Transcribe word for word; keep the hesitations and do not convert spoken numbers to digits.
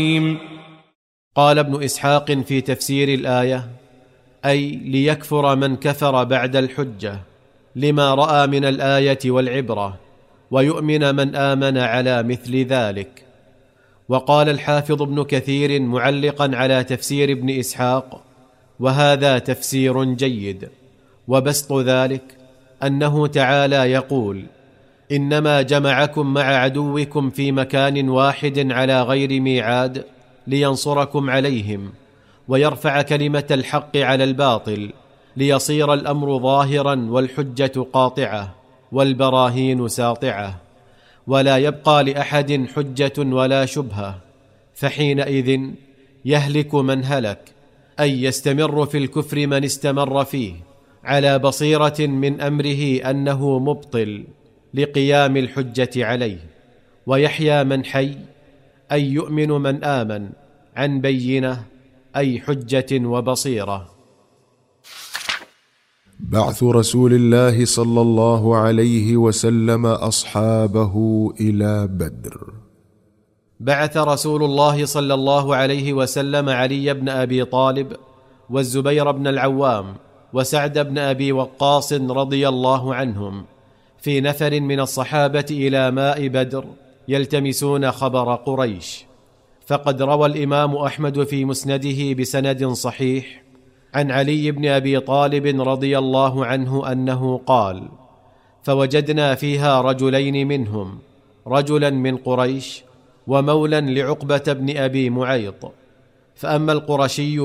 قال ابن إسحاق في تفسير الآية: أي ليكفر من كفر بعد الحجة لما رأى من الآية والعبرة، ويؤمن من آمن على مثل ذلك. وقال الحافظ ابن كثير معلقا على تفسير ابن إسحاق: وهذا تفسير جيد، وبسط ذلك أنه تعالى يقول: إنما جمعكم مع عدوكم في مكان واحد على غير ميعاد لينصركم عليهم ويرفع كلمة الحق على الباطل، ليصير الأمر ظاهرا والحجة قاطعة والبراهين ساطعة، ولا يبقى لأحد حجة ولا شبهة، فحينئذ يهلك من هلك، أي يستمر في الكفر من استمر فيه على بصيرة من أمره أنه مبطل لقيام الحجة عليه، ويحيى من حي، أي يؤمن من آمن عن بينة، أي حجة وبصيرة. بعث رسول الله صلى الله عليه وسلم أصحابه إلى بدر. بعث رسول الله صلى الله عليه وسلم علي بن أبي طالب والزبير بن العوام وسعد بن أبي وقاص رضي الله عنهم في نفر من الصحابة إلى ماء بدر يلتمسون خبر قريش. فقد روى الإمام أحمد في مسنده بسند صحيح عن علي بن أبي طالب رضي الله عنه أنه قال: فوجدنا فيها رجلين منهم، رجلا من قريش ومولا لعقبة بن أبي معيط. فأما القرشي